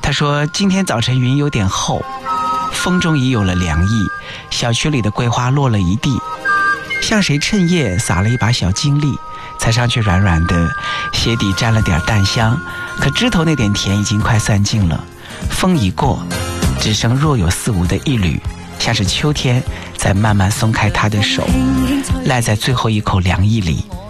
他说今天早晨云有点厚，风中已有了凉意，小区里的桂花落了一地，像谁趁夜撒了一把小金粒，踩上去软软的，鞋底沾了点淡香，可枝头那点甜已经快散尽了。风一过，只剩若有似无的一缕，像是秋天在慢慢松开他的手，赖在最后一口凉意里。